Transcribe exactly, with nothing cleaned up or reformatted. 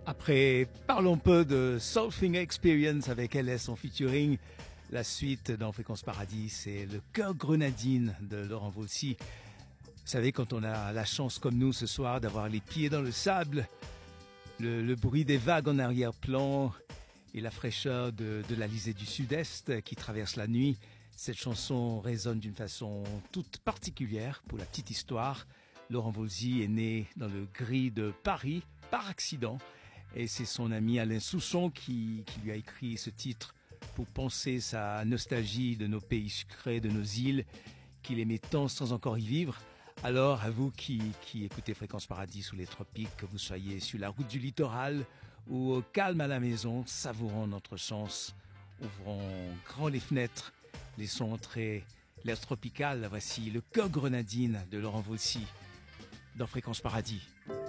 Après, parlons peu de Surfing Experience avec L S en featuring. La suite dans Fréquence Paradis, c'est Le Cœur Grenadine de Laurent Voulzy. Vous savez, quand on a la chance comme nous ce soir d'avoir les pieds dans le sable, le, le bruit des vagues en arrière-plan et la fraîcheur de, de l'Alizé du Sud-Est qui traverse la nuit, cette chanson résonne d'une façon toute particulière. Pour la petite histoire, Laurent Voulzy est né dans le gris de Paris par accident. Et c'est son ami Alain Sousson qui, qui lui a écrit ce titre pour penser sa nostalgie de nos pays sucrés, de nos îles, qu'il aimait tant sans encore y vivre. Alors, à vous qui, qui écoutez Fréquence Paradis sous les tropiques, que vous soyez sur la route du littoral ou au calme à la maison, savourons notre chance, ouvrons grand les fenêtres, laissons entrer l'air tropical. Voici Le Cœur Grenadine de Laurent Voulzy dans Fréquence Paradis.